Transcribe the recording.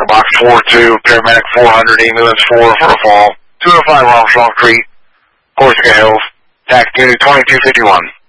box 42, paramedic 400, ambulance 4 for a fall. 205 Armstrong Street, Corsica Hills, tax unit 2251.